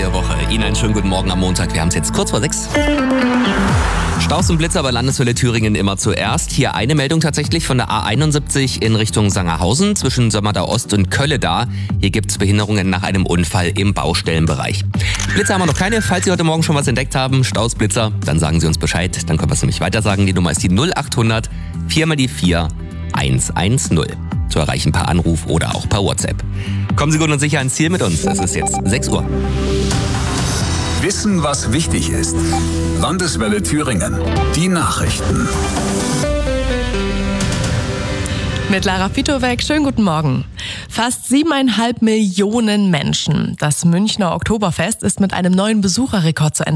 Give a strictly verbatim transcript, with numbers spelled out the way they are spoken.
neue Woche. Ihnen einen schönen guten Morgen am Montag. Wir haben es jetzt kurz vor sechs. Staus und Blitzer bei Landeshölle Thüringen immer zuerst. Hier eine Meldung tatsächlich von der A einundsiebzig in Richtung Sangerhausen zwischen Sömmerda Ost und Kölleda. Hier gibt es Behinderungen nach einem Unfall im Baustellenbereich. Blitzer haben wir noch keine. Falls Sie heute Morgen schon was entdeckt haben, Staus, Blitzer, dann sagen Sie uns Bescheid. Dann können wir es nämlich weiter sagen. Die Nummer ist die null achthundert vier mal die vier eins eins null. Zu erreichen per Anruf oder auch per WhatsApp. Kommen Sie gut und sicher ans Ziel mit uns. Es ist jetzt sechs Uhr. Wissen, was wichtig ist. Landeswelle Thüringen. Die Nachrichten. Mit Lara Pitowek, schönen guten Morgen. Fast siebeneinhalb Millionen Menschen. Das Münchner Oktoberfest ist mit einem neuen Besucherrekord zu Ende.